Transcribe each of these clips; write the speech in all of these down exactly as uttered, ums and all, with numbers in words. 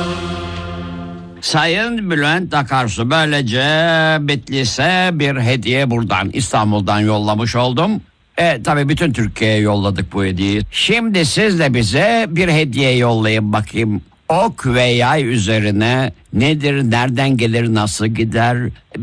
Sayın Bülent Akarsu, böylece Bitlis'e bir hediye buradan İstanbul'dan yollamış oldum. E tabii bütün Türkiye'ye yolladık bu hediyeyi. Şimdi siz de bize bir hediye yollayın bakayım. Ok ve yay üzerine nedir, nereden gelir, nasıl gider?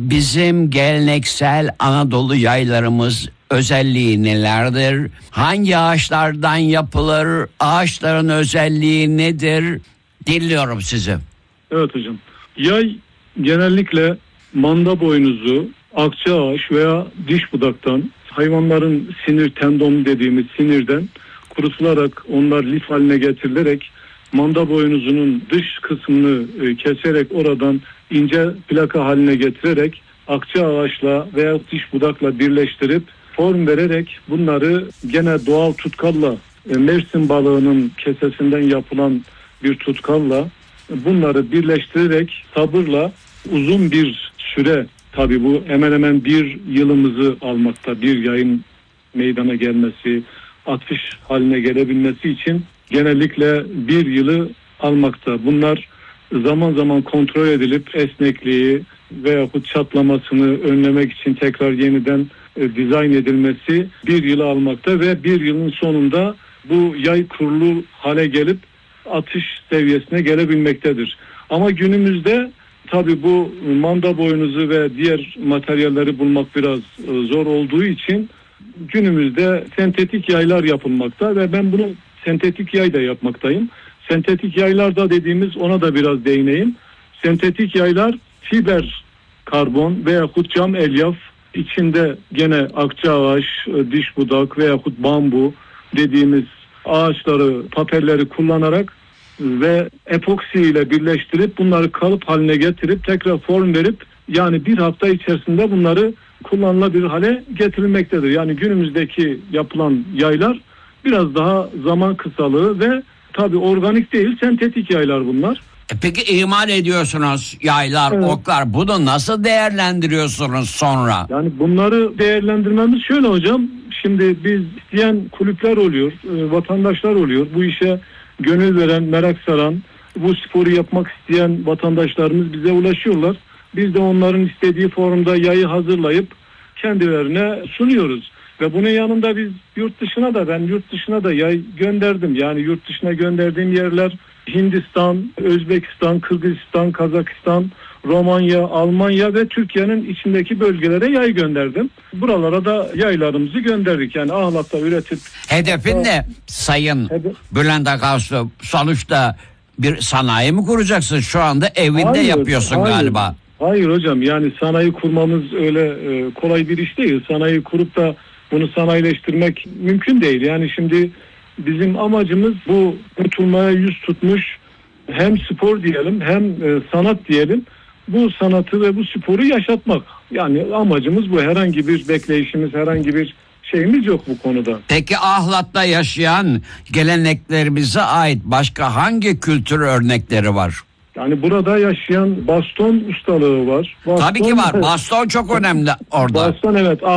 Bizim geleneksel Anadolu yaylarımız özelliği nelerdir? Hangi ağaçlardan yapılır? Ağaçların özelliği nedir? Dinliyorum sizi. Evet hocam. Yay genellikle manda boynuzu, akçaağaç veya diş budaktan, hayvanların sinir tendonu dediğimiz sinirden kurutularak onlar lif haline getirilerek manda boynuzunun dış kısmını e, keserek oradan ince plaka haline getirerek akçaağaçla veya diş budakla birleştirip form vererek bunları gene doğal tutkalla e, Mersin balığının kesesinden yapılan bir tutkalla bunları birleştirerek sabırla uzun bir süre, tabii bu hemen hemen bir yılımızı almakta, bir yayın meydana gelmesi, atış haline gelebilmesi için genellikle bir yılı almakta. Bunlar zaman zaman kontrol edilip esnekliği veyahut çatlamasını önlemek için tekrar yeniden e, dizayn edilmesi bir yılı almakta ve bir yılın sonunda bu yay kurulu hale gelip atış seviyesine gelebilmektedir. Ama günümüzde tabii bu manda boynuzu ve diğer materyalleri bulmak biraz zor olduğu için günümüzde sentetik yaylar yapılmakta ve ben bunu sentetik yay da yapmaktayım. Sentetik yaylar da dediğimiz, ona da biraz değineyim. Sentetik yaylar fiber karbon veyahut cam elyaf, içinde gene akçaağaç, diş budak veyahut bambu dediğimiz ağaçları, papelleri kullanarak ve epoksi ile birleştirip bunları kalıp haline getirip tekrar form verip yani bir hafta içerisinde bunları kullanılabilir hale getirilmektedir. Yani günümüzdeki yapılan yaylar biraz daha zaman kısalığı ve tabii organik değil, sentetik yaylar bunlar. E peki imal ediyorsunuz yaylar, Evet. oklar, bunu nasıl değerlendiriyorsunuz sonra? Yani bunları değerlendirmemiz şöyle hocam. Şimdi biz isteyen kulüpler oluyor, e, vatandaşlar oluyor. Bu işe gönül veren, merak saran, bu sporu yapmak isteyen vatandaşlarımız bize ulaşıyorlar. Biz de onların istediği forumda yayı hazırlayıp kendilerine sunuyoruz. Ve bunun yanında biz yurt dışına da ben yurt dışına da yay gönderdim. Yani yurt dışına gönderdiğim yerler Hindistan, Özbekistan, Kırgızistan, Kazakistan, Romanya, Almanya ve Türkiye'nin içindeki bölgelere yay gönderdim. Buralara da yaylarımızı gönderdik. Yani Ahlat'ta üretip... Hedefin ne Sayın Hedef... Bülent Akarsu? Sonuçta bir sanayi mi kuracaksın? Şu anda evinde Hayır, yapıyorsun hayır. galiba. Hayır hocam, yani sanayi kurmamız öyle e, kolay bir iş değil. Sanayi kurup da bunu sanayileştirmek mümkün değil. Yani şimdi bizim amacımız bu unutulmaya yüz tutmuş hem spor diyelim hem e, sanat diyelim. Bu sanatı ve bu sporu yaşatmak. Yani amacımız bu. Herhangi bir bekleyişimiz, herhangi bir şeyimiz yok bu konuda. Peki Ahlat'ta yaşayan geleneklerimize ait başka hangi kültür örnekleri var? Yani burada yaşayan baston ustalığı var. Baston, Tabii ki var. Baston çok önemli orada. Baston evet.